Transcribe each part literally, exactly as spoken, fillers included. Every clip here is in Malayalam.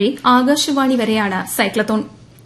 ആകാശവാണി വരെയാണ് സൈക്ലത്തോൺ.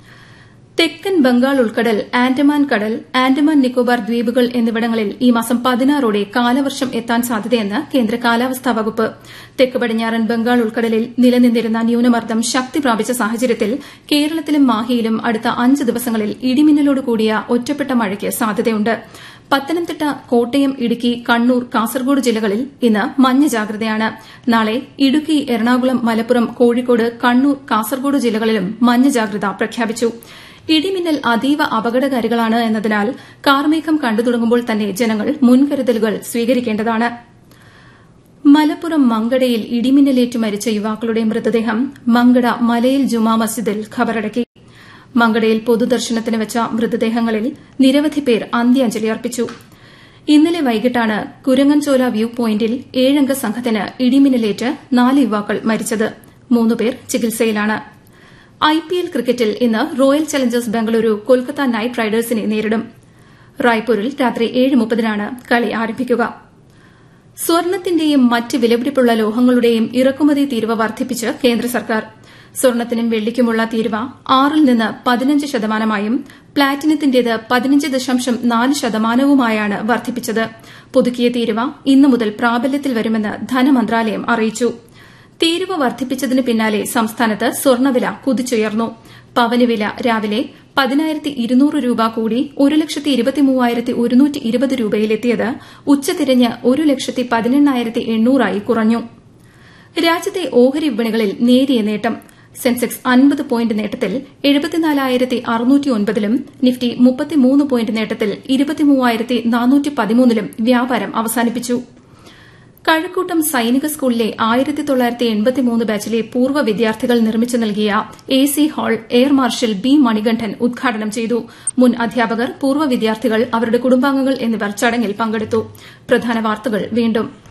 തെക്കൻ ബംഗാൾ ഉൾക്കടൽ, ആൻഡമാൻ കടൽ, ആൻഡമാൻ നിക്കോബാർ ദ്വീപുകൾ എന്നിവിടങ്ങളിൽ ഈ മാസം പതിനാറോടെ കാലവർഷം എത്താൻ സാധ്യതയെന്ന് കേന്ദ്ര കാലാവസ്ഥാ വകുപ്പ്. തെക്ക് പടിഞ്ഞാറൻ ബംഗാൾ ഉൾക്കടലിൽ നിലനിന്നിരുന്ന ന്യൂനമർദ്ദം ശക്തി പ്രാപിച്ച സാഹചര്യത്തിൽ കേരളത്തിലും മാഹിയിലും അടുത്ത അഞ്ച് ദിവസങ്ങളിൽ ഇടിമിന്നലോട് കൂടിയ ഒറ്റപ്പെട്ട മഴയ്ക്ക് സാധ്യതയുണ്ട്. പത്തനംതിട്ട, കോട്ടയം, ഇടുക്കി, കണ്ണൂർ, കാസർഗോഡ് ജില്ലകളിൽ ഇന്ന് മഞ്ഞ ജാഗ്രതയാണ്. നാളെ ഇടുക്കി, എറണാകുളം, മലപ്പുറം, കോഴിക്കോട്, കണ്ണൂർ, കാസർഗോഡ് ജില്ലകളിലും മഞ്ഞ ജാഗ്രത പ്രഖ്യാപിച്ചു. ഇടിമിന്നൽ അതീവ അപകടകാരികളാണ് എന്നതിനാൽ കാർമേഘം കണ്ടു തുടങ്ങുമ്പോൾ തന്നെ ജനങ്ങൾ മുൻകരുതലുകൾ സ്വീകരിക്കേണ്ടതാണ്. മലപ്പുറം മങ്കടയിൽ ഇടിമിന്നലേറ്റ് മരിച്ച യുവാക്കളുടെ മൃതദേഹം മങ്കട മലയിൽ ജുമാ മസ്ജിദിൽ ഖബറടക്കി. മങ്കടയിൽ പൊതുദർശനത്തിന് വെച്ച മൃതദേഹങ്ങളിൽ നിരവധി പേർ അന്ത്യാഞ്ജലി അർപ്പിച്ചു. ഇന്നലെ വൈകിട്ടാണ് കുരങ്ങൻചോല വ്യൂ പോയിന്റിൽ ഏഴംഗ സംഘത്തിന് ഇടിമിന്നലേറ്റ് നാല് യുവാക്കൾ മരിച്ചത്. മൂന്നുപേർ ചികിത്സയിലാണ്. ഐപിഎൽ ക്രിക്കറ്റിൽ ഇന്ന് royal Challengers Bengaluru Kolkata night റൈഡേഴ്സിനെ നേരിടും. റായ്പൂരിൽ രാത്രി ഏഴ് മുപ്പതിനാണ് കളി ആരംഭിക്കുക. സ്വർണത്തിന്റെയും മറ്റ് വിലപിടിപ്പുള്ള ലോഹങ്ങളുടെയും ഇറക്കുമതി തീരുവ വർദ്ധിപ്പിച്ച് കേന്ദ്ര സർക്കാർ. സ്വർണത്തിനും വെള്ളിക്കുമുള്ള തീരുവ ആറിൽ നിന്ന് പതിനഞ്ച് ശതമാനമായും പ്ലാറ്റിനത്തിന്റേത് പതിനഞ്ച് ദശാംശം നാല് ശതമാനവുമായാണ് വർദ്ധിപ്പിച്ചത്. പുതുക്കിയ തീരുവ ഇന്നു മുതൽ പ്രാബല്യത്തിൽ വരുമെന്ന് ധനമന്ത്രാലയം അറിയിച്ചു. തീരുവ വർദ്ധിപ്പിച്ചതിന് പിന്നാലെ സംസ്ഥാനത്ത് സ്വർണ്ണവില കുതിച്ചുയർന്നു. പവന് വില രാവിലെ പതിനായിരത്തി ഇരുന്നൂറ് രൂപ കൂടി ഒരു ലക്ഷത്തി ഇരുപത്തിമൂവായിരത്തി ഒരുന്നൂറ്റി ഇരുപത് രൂപയിലെത്തിയത് ഉച്ചതിരിഞ്ഞ് ഒരു ലക്ഷത്തി പതിനെണ്ണായിരത്തി എണ്ണൂറായി കുറഞ്ഞു. രാജ്യത്തെ ഓഹരി വിപണികളിൽ നേരിയ നേട്ടം. സെൻസെക്സ് അൻപത് പോയിന്റ് നേട്ടത്തിൽ എഴുപത്തിനാലായിരത്തി അറുന്നൂറ്റി ഒൻപതിലും നിഫ്റ്റി മുപ്പത്തിമൂന്ന് പോയിന്റ് നേട്ടത്തിൽ ഇരുപത്തിമൂവായിരത്തി നാനൂറ്റി പതിമൂന്നിലും വ്യാപാരം അവസാനിപ്പിച്ചു. കഴക്കൂട്ടം സൈനിക സ്കൂളിലെ ആയിരത്തി തൊള്ളായിരത്തി എൺപത്തിമൂന്ന് ബാച്ചിലെ പൂർവ്വ വിദ്യാർത്ഥികൾ നിർമ്മിച്ചു നൽകിയ A C hall air marshal B Manikandan ഉദ്ഘാടനം ചെയ്തു. മുൻ അധ്യാപകർ, പൂർവ്വ വിദ്യാർത്ഥികൾ, അവരുടെ കുടുംബാംഗങ്ങൾ എന്നിവർ ചടങ്ങിൽ പങ്കെടുത്തു. പ്രധാന വാർത്തകൾ വീണ്ടും